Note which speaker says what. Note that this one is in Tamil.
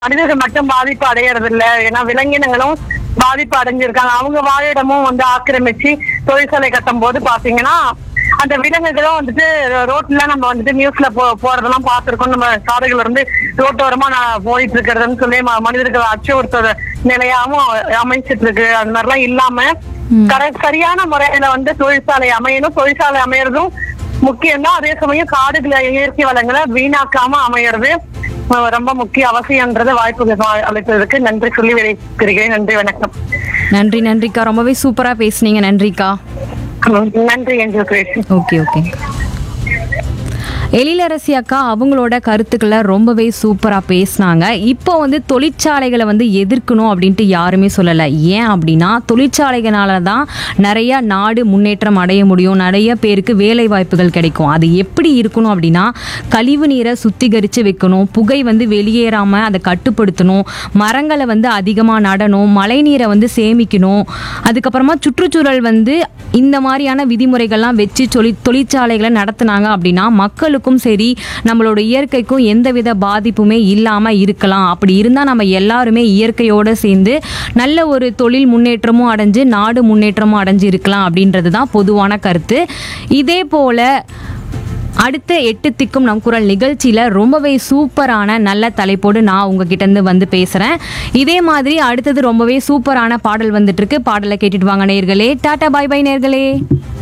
Speaker 1: மனிதர்கள் மட்டும் பாதிப்பு அடையறது இல்ல, ஏன்னா விலங்கினங்களும் பாதிப்பு அடைஞ்சிருக்காங்க. அவங்க வாழிடமும் ஆக்கிரமிச்சு தொழிற்சாலை கட்டும் போது பாத்தீங்கன்னா அந்த விலங்குகளும் ரோட்ல நம்ம நியூஸ்ல போறதெல்லாம் பார்த்திருக்கோம். நம்ம சாலைகள் ரோட்டோரமா நான் போயிட்டு இருக்கிறதுன்னு சொல்லி மனிதர்கள் அச்சுறுத்துற நிலையாவும் அமைச்சிட்டு இருக்கு. அது மாதிரிலாம் இல்லாம சரியான முறையில தொழிற்சாலை அமையணும். தொழிற்சாலை அமையறதும் முக்கியம் தான். அதே சமயம் காடுகளை இயற்கை வளங்களை வீணாக்காம அமையறது ரொம்ப முக்கிய அவசியம்ன்றது வாய்ப்பு அளித்ததுக்கு நன்றி சொல்லி விடைபெறுகிறேன். நன்றி, வணக்கம்.
Speaker 2: நன்றிக்கா, ரொம்பவே சூப்பரா பேசுனீங்க. நன்றிக்கா.
Speaker 1: நன்றி.
Speaker 2: ஓகே. எழிலரசி அக்கா அவங்களோட கருத்துக்களை ரொம்பவே சூப்பராக பேசினாங்க. இப்போ தொழிற்சாலைகளை எதிர்க்கணும் அப்படின்ட்டு யாருமே சொல்லலை. ஏன் அப்படின்னா தொழிற்சாலைகளால தான் நிறைய நாடு முன்னேற்றம் அடைய முடியும், நிறைய பேருக்கு வேலை வாய்ப்புகள் கிடைக்கும். அது எப்படி இருக்கணும் அப்படின்னா கழிவு நீரை சுத்திகரித்து வைக்கணும், புகை வெளியேறாமல் அதை கட்டுப்படுத்தணும், மரங்களை அதிகமாக நடணும், மழை நீரை சேமிக்கணும். அதுக்கப்புறமா சுற்றுச்சூழல் இந்த மாதிரியான விதிமுறைகள்லாம் வச்சு தொழிற்சாலைகளை நடத்துனாங்க அப்படின்னா மக்களுக்கும் சரி நம்மளோட இயற்கைக்கும் எந்தவித பாதிப்புமே இல்லாம இருக்கலாம். அப்படி இருந்தா நம்ம எல்லாருமே இயற்கையோட சேர்ந்து நல்ல ஒரு தொழில் முன்னேற்றமும் அடைஞ்சு நாடு முன்னேற்றமும் அடைஞ்சு இருக்கலாம் அப்படின்றது தான் பொதுவான கருத்து. இதே போல அடுத்த 8 திக்கும் நம் குரல் நிகழ்ச்சியில ரொம்பவே சூப்பரான நல்ல தலைப்போடு நான் உங்ககிட்ட இருந்து பேசுறேன். இதே மாதிரி அடுத்தது ரொம்பவே சூப்பரான பாடல் வந்துட்டு இருக்கு. பாடலை கேட்டுட்டு வாங்க நேயர்களே. டாடா, பாய் பாய் நேயர்களே.